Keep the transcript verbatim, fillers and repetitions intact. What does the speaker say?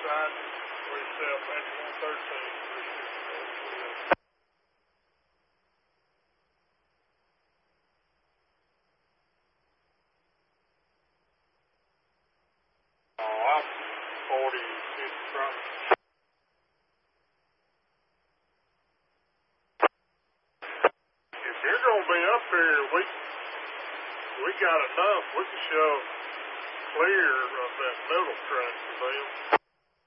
side, where it's uh, at one thirteen. Oh, I'm forty-six from. If you're gonna be up here, we we got enough. We can shove clear of that middle track for them.